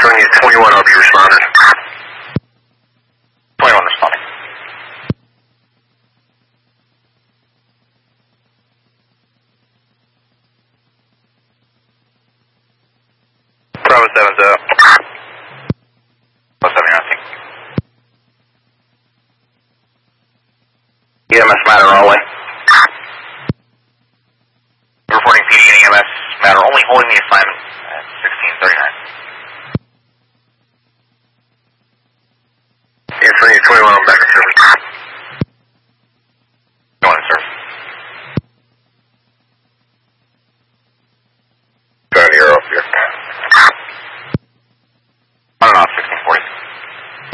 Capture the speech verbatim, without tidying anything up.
showing you twenty-one R B responders. twenty-one responding. Bravo seven zero. Bravo seven, you're on sync. E M S matter runway.